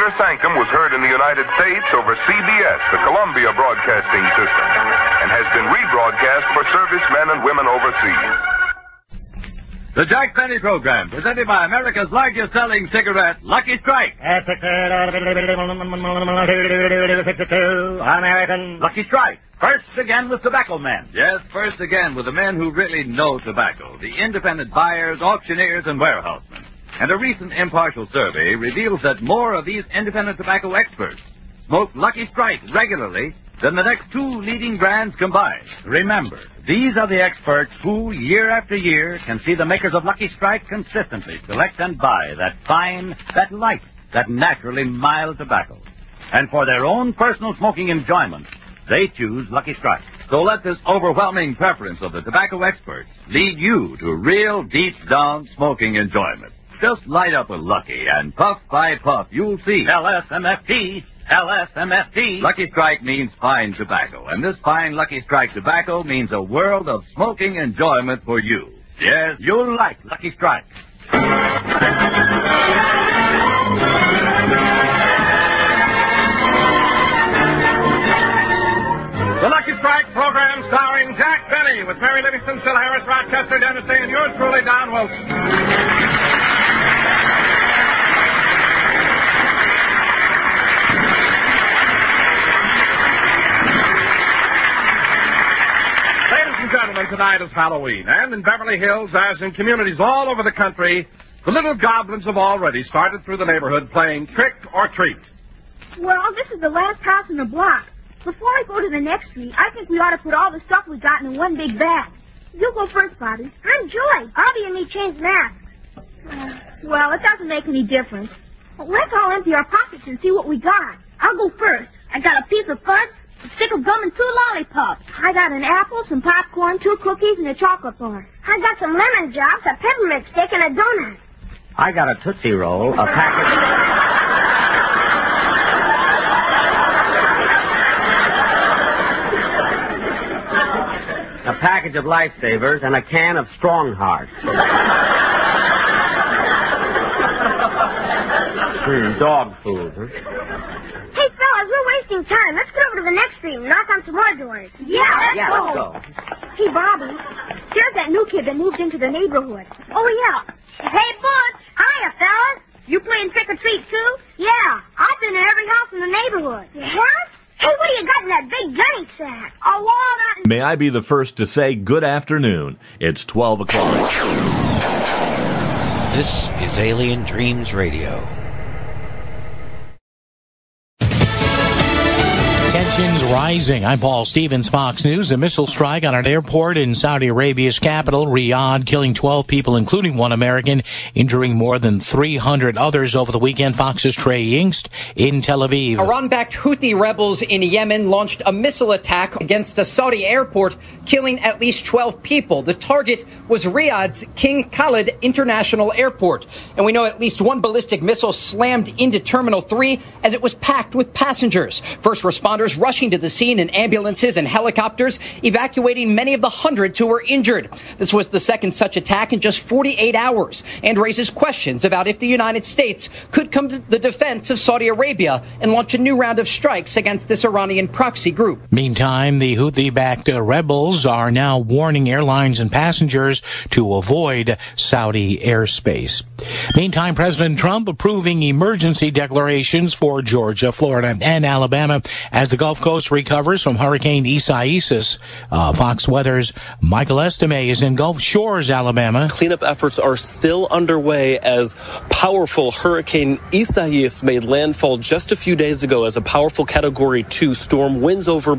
Inner Sanctum was heard in the United States over CBS, the Columbia Broadcasting System, and has been rebroadcast for servicemen and women overseas. The Jack Benny program, presented by America's largest selling cigarette, Lucky Strike. American Lucky Strike. First again with tobacco men. Yes, first again with the men who really know tobacco. The independent buyers, auctioneers, and warehousemen. And a recent impartial survey reveals that more of these independent tobacco experts smoke Lucky Strike regularly than the next two leading brands combined. Remember, these are the experts who, year after year, can see the makers of Lucky Strike consistently select and buy that fine, that light, that naturally mild tobacco. And for their own personal smoking enjoyment, they choose Lucky Strike. So let this overwhelming preference of the tobacco experts lead you to real deep-down smoking enjoyment. Just light up a Lucky, and puff by puff, you'll see LSMFT. LSMFT. Lucky Strike means fine tobacco, and this fine Lucky Strike tobacco means a world of smoking enjoyment for you. Yes, you'll like Lucky Strike. The Lucky Strike program starring Jack Benny with Mary Livingston, Phil Harris, Rochester, Dennis Day, and yours truly, Don Wilson. Gentlemen, tonight is Halloween, and in Beverly Hills, as in communities all over the country, the little goblins have already started through the neighborhood playing trick or treat. Well, this is the last house in the block. Before I go to the next street, I think we ought to put all the stuff we got in one big bag. You go first, Bobby. I'm Joy. Bobby and me changed masks. Well, it doesn't make any difference. But let's all empty our pockets and see what we got. I'll go first. I got a piece of fudge, a stick of gum, and 2 lollipops. I got an apple, some popcorn, 2 cookies, and a chocolate bar. I got some lemon drops, a peppermint stick, and a donut. I got a Tootsie Roll, a package of Lifesavers, and a can of Strong Heart. Dog food, huh? Hey, fellas, we're wasting time. Let's get over to the next street and knock on some more doors. Yeah, let's go. Hey, Bobby, there's that new kid that moved into the neighborhood. Oh, yeah. Hey, Butch. Hiya, fellas. You playing trick-or-treat, too? Yeah. I've been in every house in the neighborhood. You have? Hey, what do you got in that big gunny sack? A walnut. May I be the first to say good afternoon. It's 12 o'clock. This is Alien Dreams Radio. Tensions rising. I'm Paul Stevens, Fox News. A missile strike on an airport in Saudi Arabia's capital, Riyadh, killing 12 people, including 1 American, injuring more than 300 others over the weekend. Fox's Trey Yingst in Tel Aviv. Iran-backed Houthi rebels in Yemen launched a missile attack against a Saudi airport, killing at least 12 people. The target was Riyadh's King Khalid International Airport. And we know at least 1 ballistic missile slammed into Terminal 3 as it was packed with passengers. First responders rushing to the scene in ambulances and helicopters, evacuating many of the hundreds who were injured. This was the second such attack in just 48 hours and raises questions about if the United States could come to the defense of Saudi Arabia and launch a new round of strikes against this Iranian proxy group. Meantime, the Houthi-backed rebels are now warning airlines and passengers to avoid Saudi airspace. Meantime, President Trump approving emergency declarations for Georgia, Florida, and Alabama as the Gulf Coast recovers from Hurricane Isaias. Fox Weather's Michael Estime is in Gulf Shores, Alabama. Cleanup efforts are still underway as powerful Hurricane Isaias made landfall just a few days ago as a powerful Category 2 storm, winds over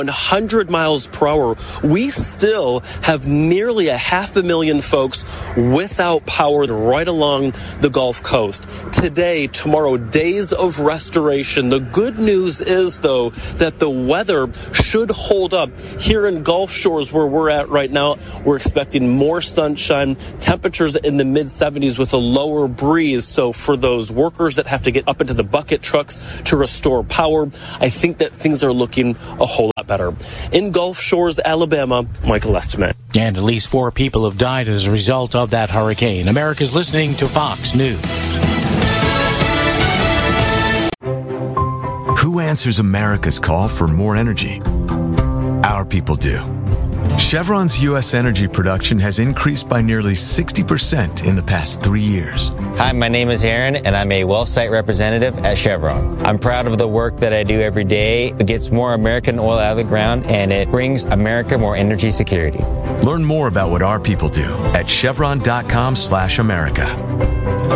100 miles per hour. We still have nearly 500,000 folks without power right along the Gulf Coast. Today, tomorrow, days of restoration. The good news is, though, that the weather should hold up here in Gulf Shores where we're at right now. We're expecting more sunshine, temperatures in the mid-70s with a lower breeze. So for those workers that have to get up into the bucket trucks to restore power, I think that things are looking a whole lot better. In Gulf Shores, Alabama, Michael Estime. And at least 4 people have died as a result of that hurricane. America's listening to Fox News. answers America's call for more energy? Our people do. Chevron's U.S. energy production has increased by nearly 60% in the past 3 years. Hi, my name is Aaron, and I'm a well site representative at Chevron. I'm proud of the work that I do every day. It gets more American oil out of the ground, and it brings America more energy security. Learn more about what our people do at chevron.com/America.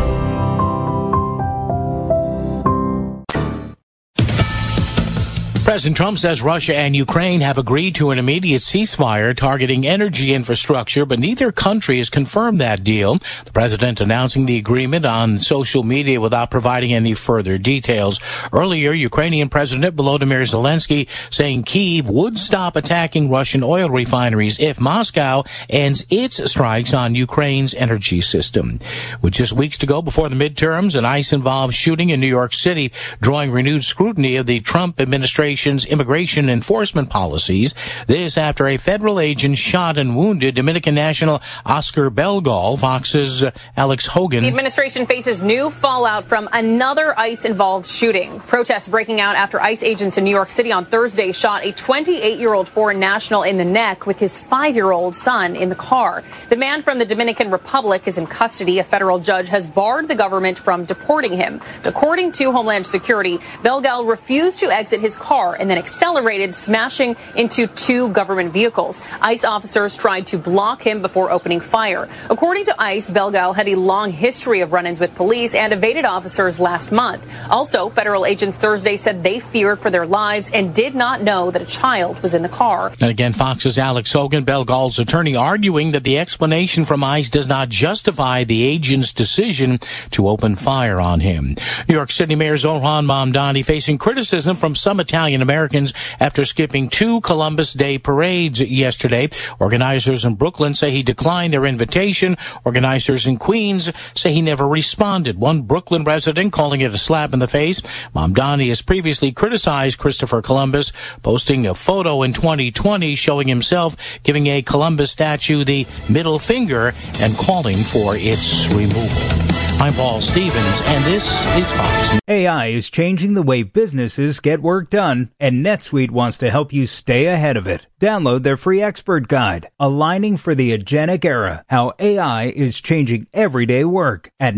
President Trump says Russia and Ukraine have agreed to an immediate ceasefire targeting energy infrastructure, but neither country has confirmed that deal. The president announcing the agreement on social media without providing any further details. Earlier, Ukrainian President Volodymyr Zelensky saying Kyiv would stop attacking Russian oil refineries if Moscow ends its strikes on Ukraine's energy system. With just weeks to go before the midterms, an ICE-involved shooting in New York City drawing renewed scrutiny of the Trump administration immigration enforcement policies. This after a federal agent shot and wounded Dominican national Oscar Belgal. Fox's Alex Hogan. The administration faces new fallout from another ICE-involved shooting. Protests breaking out after ICE agents in New York City on Thursday shot a 28-year-old foreign national in the neck with his 5-year-old son in the car. The man from the Dominican Republic is in custody. A federal judge has barred the government from deporting him. According to Homeland Security, Belgal refused to exit his car and then accelerated, smashing into 2 government vehicles. ICE officers tried to block him before opening fire. According to ICE, Belgal had a long history of run-ins with police and evaded officers last month. Also, federal agents Thursday said they feared for their lives and did not know that a child was in the car. And again, Fox's Alex Hogan, Belgal's attorney, arguing that the explanation from ICE does not justify the agent's decision to open fire on him. New York City Mayor Zohran Mamdani facing criticism from some Italian Americans after skipping 2 Columbus Day parades yesterday. Organizers in Brooklyn say he declined their invitation. Organizers in Queens say he never responded. One Brooklyn resident calling it a slap in the face. Mamdani has previously criticized Christopher Columbus, posting a photo in 2020 showing himself giving a Columbus statue the middle finger and calling for its removal. I'm Paul Stevens, and this is Fox. AI is changing the way businesses get work done, and NetSuite wants to help you stay ahead of it. Download their free expert guide, Aligning for the Agentic Era, How AI is Changing Everyday Work, at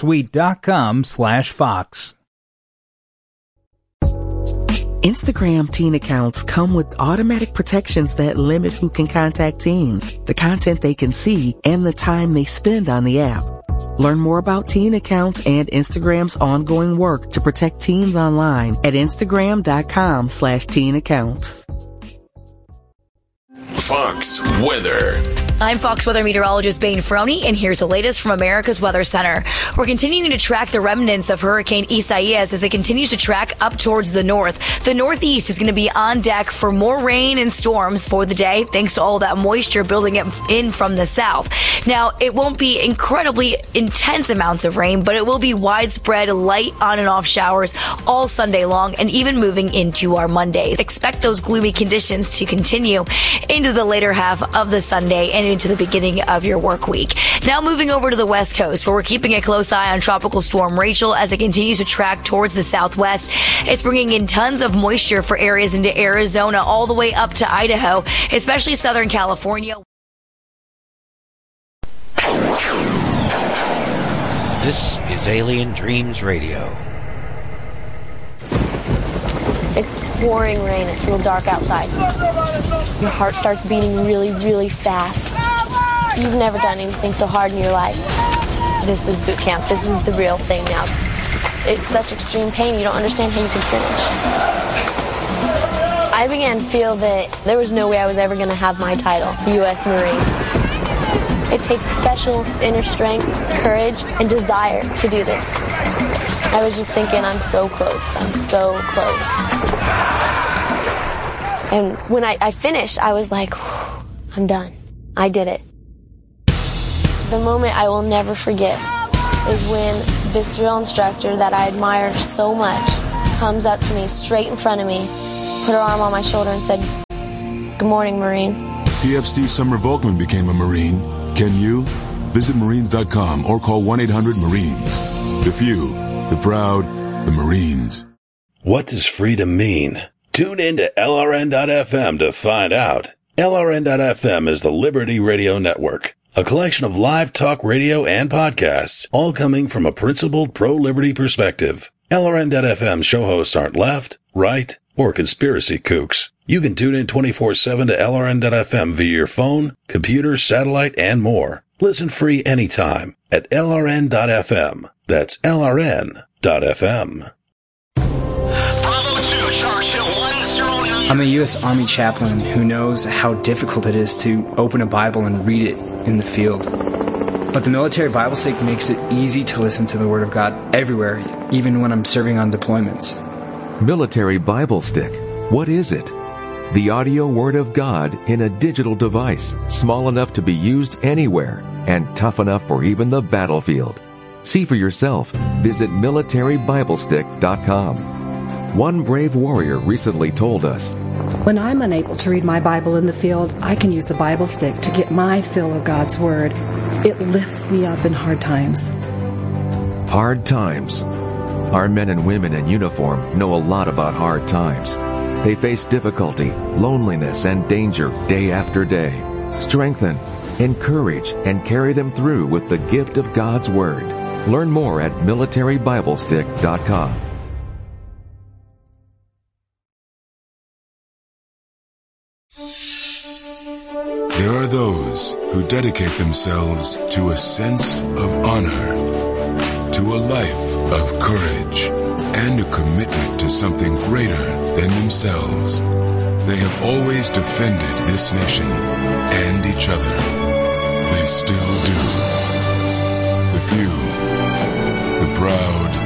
netsuite.com/Fox. Instagram teen accounts come with automatic protections that limit who can contact teens, the content they can see, and the time they spend on the app. Learn more about teen accounts and Instagram's ongoing work to protect teens online at Instagram.com/teen accounts. Fox Weather. I'm Fox Weather meteorologist Bane Frohney, and here's the latest from America's Weather Center. We're continuing to track the remnants of Hurricane Isaias as it continues to track up towards the north. The northeast is going to be on deck for more rain and storms for the day, thanks to all that moisture building in from the south. Now, it won't be incredibly intense amounts of rain, but it will be widespread light on and off showers all Sunday long and even moving into our Monday. Expect those gloomy conditions to continue into the later half of the Sunday and into the beginning of your work week. Now moving over to the West Coast, where we're keeping a close eye on Tropical Storm Rachel as it continues to track towards the southwest. It's bringing in tons of moisture for areas into Arizona all the way up to Idaho, especially Southern California. This is Alien Dreams Radio. It's pouring rain. It's real dark outside. Your heart starts beating really, really fast. You've never done anything so hard in your life. This is boot camp. This is the real thing now. It's such extreme pain, you don't understand how you can finish. I began to feel that there was no way I was ever going to have my title, U.S. Marine. It takes special inner strength, courage, and desire to do this. I was just thinking, I'm so close. I'm so close. And when I finished, I was like, I'm done. I did it. The moment I will never forget is when this drill instructor that I admired so much comes up to me straight in front of me, put her arm on my shoulder and said, "Good morning, Marine." PFC Summer Volkman became a Marine. Can you? Visit Marines.com or call 1-800-MARINES. The few, the proud, the Marines. What does freedom mean? Tune in to LRN.FM to find out. LRN.FM is the Liberty Radio Network, a collection of live talk radio and podcasts, all coming from a principled pro-liberty perspective. LRN.FM show hosts aren't left, right, or conspiracy kooks. You can tune in 24/7 to LRN.FM via your phone, computer, satellite, and more. Listen free anytime at LRN.FM. That's LRN.FM. I'm a U.S. Army chaplain who knows how difficult it is to open a Bible and read it in the field. But the military Bible stick makes it easy to listen to the Word of God everywhere, even when I'm serving on deployments. Military Bible Stick. What is it? The audio Word of God in a digital device, small enough to be used anywhere and tough enough for even the battlefield. See for yourself. Visit militarybiblestick.com. One brave warrior recently told us, "When I'm unable to read my Bible in the field, I can use the Bible stick to get my fill of God's Word. It lifts me up in hard times." Hard times. Our men and women in uniform know a lot about hard times. They face difficulty, loneliness, and danger day after day. Strengthen, encourage, and carry them through with the gift of God's Word. Learn more at militarybiblestick.com. There are those who dedicate themselves to a sense of honor, to a life of courage, and a commitment to something greater than themselves. They have always defended this nation and each other. They still do. The few, the proud,